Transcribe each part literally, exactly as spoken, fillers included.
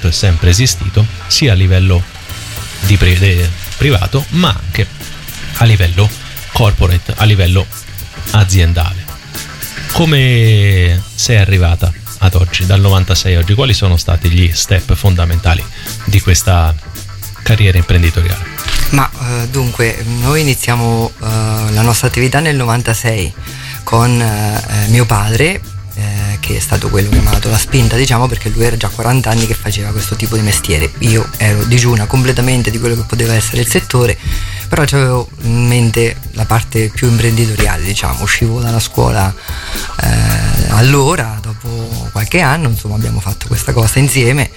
è sempre esistito, sia a livello di pri- de- privato, ma anche a livello corporate, a livello aziendale. Come sei arrivata ad oggi, dal novantasei a oggi? Quali sono stati gli step fondamentali di questa carriera imprenditoriale? Ma eh, dunque, noi iniziamo eh, la nostra attività nel novantasei con eh, mio padre, eh, che è stato quello che mi ha dato la spinta, diciamo, perché lui era già quaranta anni che faceva questo tipo di mestiere. Io ero digiuna completamente di quello che poteva essere il settore, però avevo in mente la parte più imprenditoriale, diciamo. Uscivo dalla scuola eh, allora, dopo qualche anno, insomma, abbiamo fatto questa cosa insieme,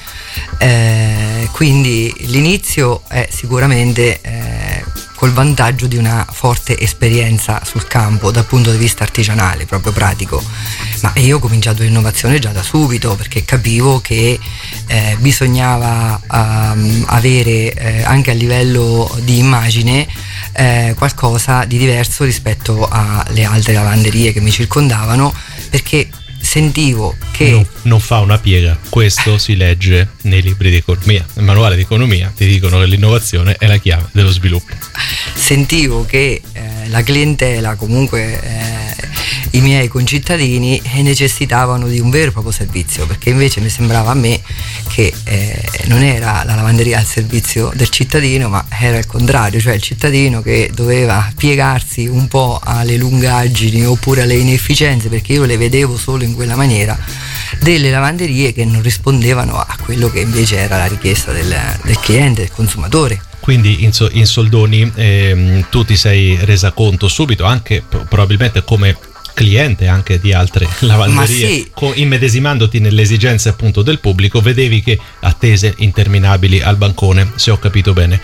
eh, quindi l'inizio è sicuramente eh, col vantaggio di una forte esperienza sul campo dal punto di vista artigianale, proprio pratico. Ma io ho cominciato l'innovazione già da subito, perché capivo che eh, bisognava um, avere eh, anche a livello di immagine eh, qualcosa di diverso rispetto alle altre lavanderie che mi circondavano, perché sentivo che non, non fa una piega, questo si legge nei libri di economia, nel manuale di economia ti dicono che l'innovazione è la chiave dello sviluppo. Sentivo che eh, la clientela, comunque eh, i miei concittadini, eh, necessitavano di un vero e proprio servizio, perché invece mi sembrava a me che eh, non era la lavanderia al servizio del cittadino, ma era il contrario, cioè il cittadino che doveva piegarsi un po' alle lungaggini oppure alle inefficienze, perché io le vedevo solo in quella maniera, delle lavanderie che non rispondevano a quello che invece era la richiesta del, del cliente, del consumatore. Quindi in, so, in soldoni ehm, tu ti sei resa conto subito, anche p- probabilmente come cliente anche di altre lavanderie, sì. co- immedesimandoti nelle esigenze appunto del pubblico, vedevi che attese interminabili al bancone, se ho capito bene,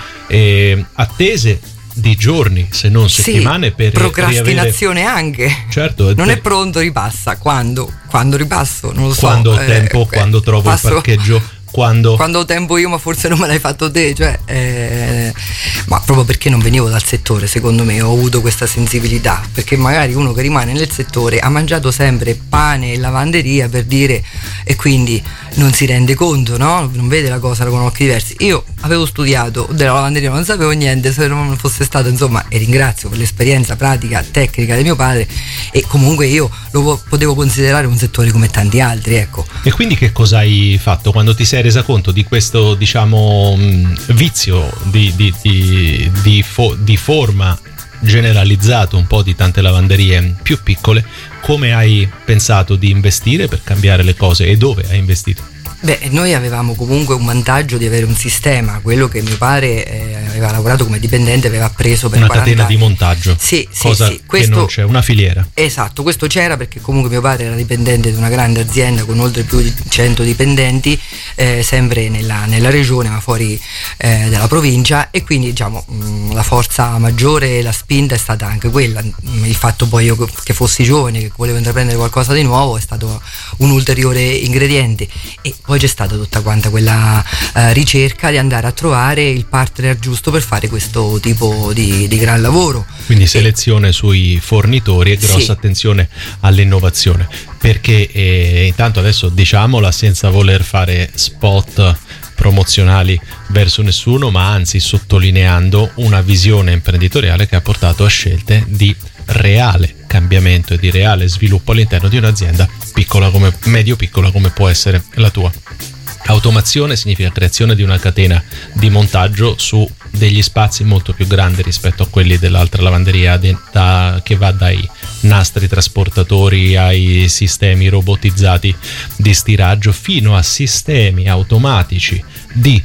e attese di giorni se non settimane, sì, per procrastinazione riavere... anche, certo, non per... è pronto, ripassa, quando quando ripasso non lo so, quando ho eh, tempo, eh, quando trovo passo... il parcheggio, quando quando ho tempo io, ma forse non me l'hai fatto te, cioè eh, ma proprio perché non venivo dal settore, secondo me ho avuto questa sensibilità, perché magari uno che rimane nel settore ha mangiato sempre pane e lavanderia, per dire, e quindi non si rende conto, no? Non vede la cosa con occhi diversi. Io avevo studiato della lavanderia, non sapevo niente, se non fosse stato, insomma, e ringrazio per l'esperienza pratica, tecnica di mio padre, e comunque io lo potevo considerare un settore come tanti altri, ecco. E quindi che cosa hai fatto quando ti sei resa conto di questo, diciamo, vizio di, di, di, di, fo- di forma generalizzato un po' di tante lavanderie più piccole? Come hai pensato di investire per cambiare le cose e dove hai investito? Beh, noi avevamo comunque un vantaggio di avere un sistema, quello che mio padre eh, aveva lavorato come dipendente, aveva preso per una quaranta catena anni. di montaggio, sì, cosa sì, sì. Questo, che non c'è, una filiera. Esatto, questo c'era perché comunque mio padre era dipendente di una grande azienda con oltre più di cento dipendenti, eh, sempre nella, nella regione ma fuori eh, dalla provincia, e quindi diciamo mh, la forza maggiore, la spinta è stata anche quella. Il fatto poi io che fossi giovane, che volevo intraprendere qualcosa di nuovo, è stato un ulteriore ingrediente, e poi c'è stata tutta quanta quella uh, ricerca di andare a trovare il partner giusto per fare questo tipo di, di gran lavoro. Quindi selezione e, sui fornitori e grossa sì. attenzione all'innovazione, perché eh, intanto adesso diciamola senza voler fare spot promozionali verso nessuno, ma anzi sottolineando una visione imprenditoriale che ha portato a scelte di reale cambiamento e di reale sviluppo all'interno di un'azienda piccola come medio piccola come può essere la tua. Automazione significa creazione di una catena di montaggio su degli spazi molto più grandi rispetto a quelli dell'altra lavanderia, da, che va dai nastri trasportatori ai sistemi robotizzati di stiraggio fino a sistemi automatici di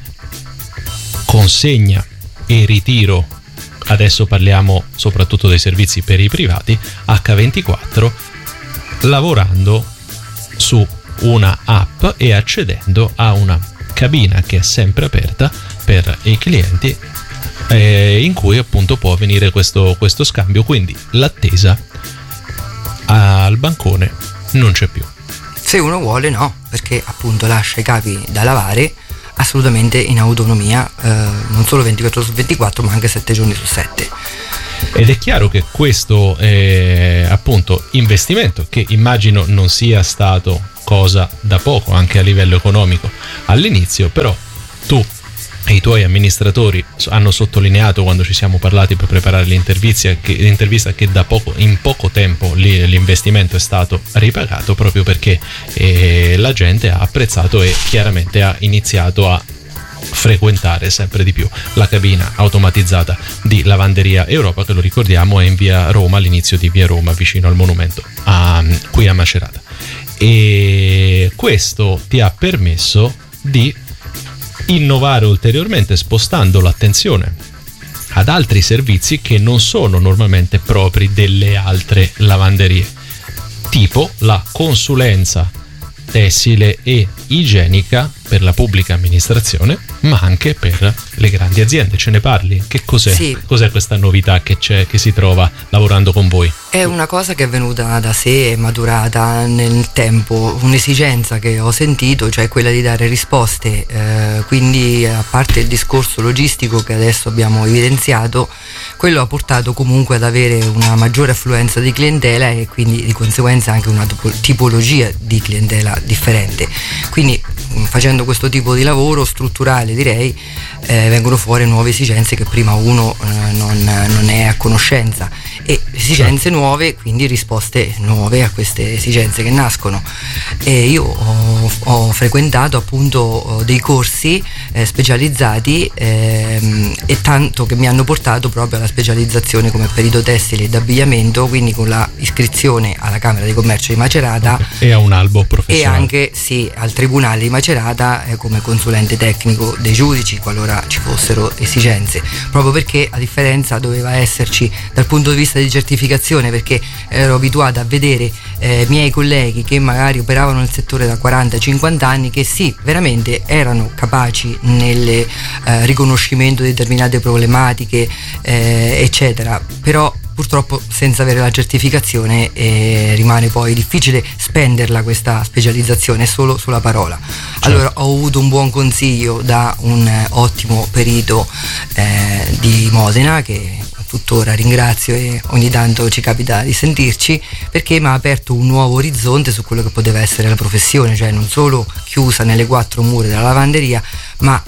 consegna e ritiro. Adesso parliamo soprattutto dei servizi per i privati acca ventiquattro, lavorando su una app e accedendo a una cabina che è sempre aperta per i clienti, eh, in cui appunto può avvenire questo, questo scambio. Quindi l'attesa al bancone non c'è più. Se uno vuole, no, perché appunto lascia i capi da lavare assolutamente in autonomia, eh, non solo ventiquattro ore su ventiquattro ma anche sette giorni su sette. Ed è chiaro che questo eh, appunto investimento, che immagino non sia stato cosa da poco anche a livello economico all'inizio, però tu e i tuoi amministratori hanno sottolineato, quando ci siamo parlati per preparare l'intervista, che, l'intervista, che da poco, in poco tempo l'investimento è stato ripagato, proprio perché eh, la gente ha apprezzato e chiaramente ha iniziato a frequentare sempre di più la cabina automatizzata di Lavanderia Europa, che lo ricordiamo è in via Roma, all'inizio di via Roma, vicino al monumento a, qui a Macerata. E questo ti ha permesso di innovare ulteriormente, spostando l'attenzione ad altri servizi che non sono normalmente propri delle altre lavanderie, tipo la consulenza tessile e igienica per la pubblica amministrazione, ma anche per le grandi aziende. Ce ne parli? Che cos'è? Sì. Cos'è questa novità che c'è, che si trova lavorando con voi? È una cosa che è venuta da sé, è maturata nel tempo, un'esigenza che ho sentito, cioè quella di dare risposte, eh, quindi a parte il discorso logistico che adesso abbiamo evidenziato, quello ha portato comunque ad avere una maggiore affluenza di clientela e quindi di conseguenza anche una tipologia di clientela differente. Quindi facendo questo tipo di lavoro strutturale, direi, eh, vengono fuori nuove esigenze che prima uno eh, non, non è a conoscenza, e esigenze nuove, quindi risposte nuove a queste esigenze che nascono. E io ho, ho frequentato appunto dei corsi eh, specializzati ehm, e tanto che mi hanno portato proprio alla specializzazione come perito tessile ed abbigliamento, quindi con la iscrizione alla Camera di Commercio di Macerata, okay, e a un albo professionale, e anche sì al Tribunale di Macerata eh, come consulente tecnico dei giudici qualora ci fossero esigenze, proprio perché a differenza doveva esserci dal punto di vista di certificazione, perché ero abituata a vedere eh, miei colleghi che magari operavano nel settore da quaranta cinquanta anni, che sì, veramente erano capaci nel eh, riconoscimento di determinate problematiche eh, eccetera, però purtroppo senza avere la certificazione eh, rimane poi difficile spenderla questa specializzazione solo sulla parola. Certo. Allora ho avuto un buon consiglio da un eh, ottimo perito eh, di Modena, che tuttora ringrazio e ogni tanto ci capita di sentirci, perché mi ha aperto un nuovo orizzonte su quello che poteva essere la professione, cioè non solo chiusa nelle quattro mura della lavanderia, ma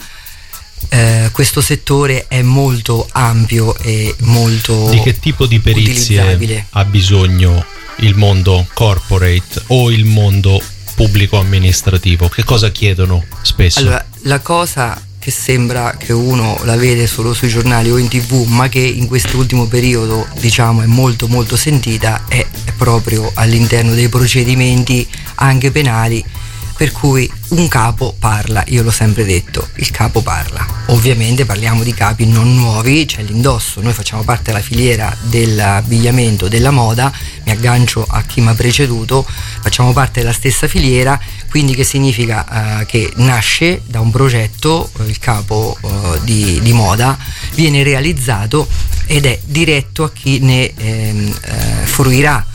Eh, questo settore è molto ampio e molto Di che tipo di perizie ha bisogno il mondo corporate o il mondo pubblico amministrativo? Che cosa chiedono spesso? Allora, la cosa che sembra che uno la vede solo sui giornali o in tv, ma che in quest'ultimo periodo diciamo è molto molto sentita, è, è proprio all'interno dei procedimenti anche penali, per cui un capo parla. Io l'ho sempre detto, il capo parla. Ovviamente parliamo di capi non nuovi, c'è l'indosso, noi facciamo parte della filiera dell'abbigliamento, della moda, mi aggancio a chi mi ha preceduto, facciamo parte della stessa filiera, quindi che significa eh, che nasce da un progetto, eh, il capo eh, di, di moda viene realizzato ed è diretto a chi ne ehm, eh, fruirà.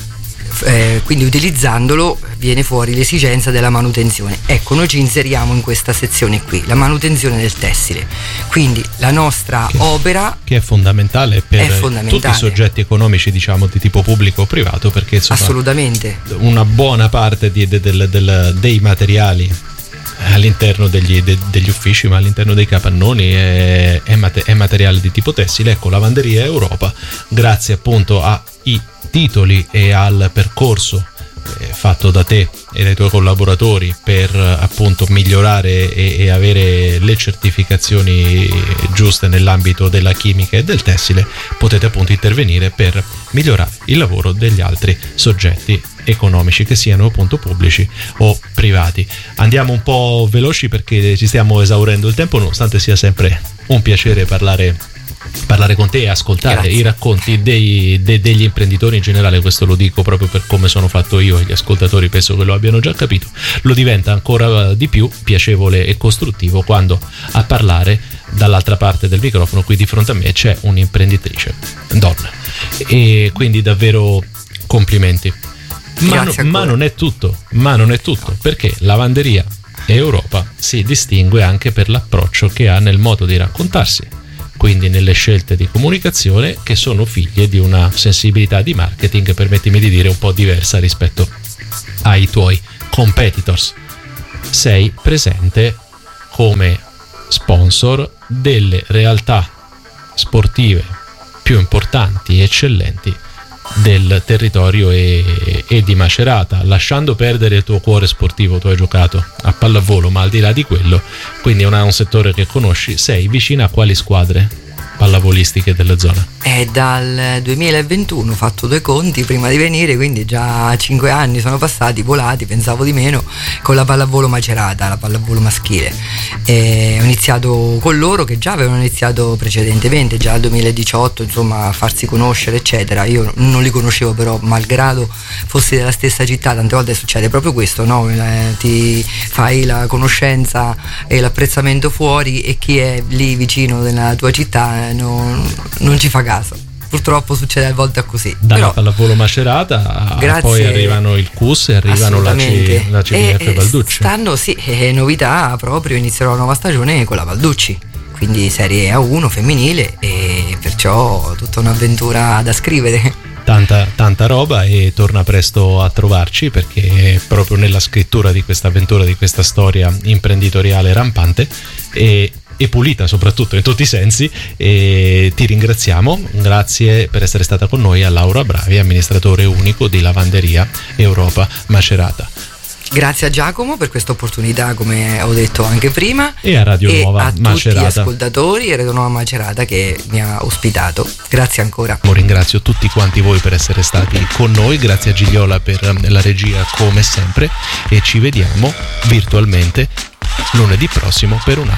Eh, quindi utilizzandolo viene fuori l'esigenza della manutenzione. Ecco, noi ci inseriamo in questa sezione qui, la manutenzione del tessile, quindi la nostra che, opera che è fondamentale per è fondamentale. Tutti i soggetti economici, diciamo di tipo pubblico o privato, perché insomma, assolutamente una buona parte di, de, de, de, de, dei materiali all'interno degli, de, degli uffici, ma all'interno dei capannoni è, è, mate, è materiale di tipo tessile. Ecco, Lavanderia Europa, grazie appunto ai titoli e al percorso eh, fatto da te e dai tuoi collaboratori per appunto migliorare e, e avere le certificazioni giuste nell'ambito della chimica e del tessile, potete appunto intervenire per migliorare il lavoro degli altri soggetti economici, che siano appunto pubblici o privati. Andiamo un po' veloci perché ci stiamo esaurendo il tempo, nonostante sia sempre un piacere parlare parlare con te e ascoltare Grazie. i racconti dei, de, degli imprenditori in generale. Questo lo dico proprio per come sono fatto io, e gli ascoltatori penso che lo abbiano già capito. Lo diventa ancora di più piacevole e costruttivo quando a parlare dall'altra parte del microfono, qui di fronte a me, c'è un'imprenditrice donna, e quindi davvero complimenti. Ma, no, ma non è tutto, ma non è tutto, perché Lavanderia Europa si distingue anche per l'approccio che ha nel modo di raccontarsi, quindi nelle scelte di comunicazione, che sono figlie di una sensibilità di marketing, permettimi di dire, un po' diversa rispetto ai tuoi competitors, sei presente come sponsor delle realtà sportive più importanti e eccellenti del territorio e, e di Macerata, lasciando perdere il tuo cuore sportivo. Tu hai giocato a pallavolo, ma al di là di quello, quindi è una, un settore che conosci. Sei vicina a quali squadre pallavolistiche della zona? È dal duemilaventuno, ho fatto due conti prima di venire, quindi già cinque anni sono passati volati, pensavo di meno, con la pallavolo Macerata, la pallavolo maschile. E ho iniziato con loro che già avevano iniziato precedentemente, già nel duemiladiciotto, insomma, a farsi conoscere eccetera. Io non li conoscevo, però malgrado fossi della stessa città, tante volte succede proprio questo, no? Ti fai la conoscenza e l'apprezzamento fuori e chi è lì vicino nella tua città non, non ci fa caso. Purtroppo succede a volte così. Dalla pallavolo Macerata a poi arrivano il C U S e arrivano la, C, la C B F Valducci. Stanno, sì, eh, novità, proprio inizierò la nuova stagione con la Valducci, quindi Serie A uno femminile, e perciò tutta un'avventura da scrivere. Tanta, tanta roba, e torna presto a trovarci, perché proprio nella scrittura di questa avventura, di questa storia imprenditoriale rampante e, e pulita soprattutto in tutti i sensi, e ti ringraziamo. Grazie per essere stata con noi a Laura Bravi, amministratore unico di Lavanderia Europa Macerata. Grazie a Giacomo per questa opportunità, come ho detto anche prima, e a Radio e Nuova a Macerata, tutti gli ascoltatori e Radio Nuova Macerata che mi ha ospitato. Grazie ancora. Ringrazio tutti quanti voi per essere stati con noi, grazie a Gigliola per la regia come sempre, e ci vediamo virtualmente lunedì prossimo per un